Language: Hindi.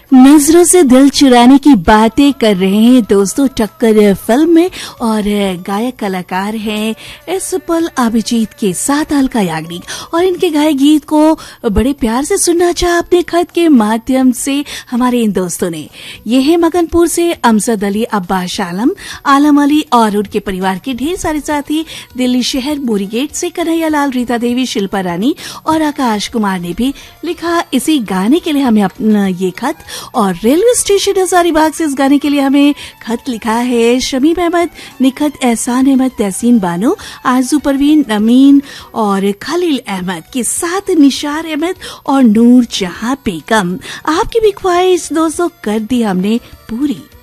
नजरों से दिल चुराने की बातें कर रहे हैं दोस्तों टक्कर फिल्म में, और गायक कलाकार हैं इस पल अभिजीत के साथ अलका याग्निक, और इनके गाए गीत को बड़े प्यार से सुनना चाहा अपने खत के माध्यम से हमारे इन दोस्तों ने। ये है मगनपुर से अमजद अली, अब्बास आलम अली और उनके परिवार के ढेर सारे साथी। दिल्ली शहर बोरी गेट से कन्हैया लाल, रीता देवी, शिल्पा रानी और आकाश कुमार ने भी लिखा इसी गाने के लिए हमें अपना ये खत। और रेलवे स्टेशन हजारीबाग से इस गाने के लिए हमें खत लिखा है शमीम अहमद, निखत, एहसान अहमद, तहसीन बानो, आरजू परवीन, अमीन और खलील अहमद के साथ निशार अहमद और नूर जहां बेगम। आपकी भी ख्वाहिश दोस्तों कर दी हमने पूरी।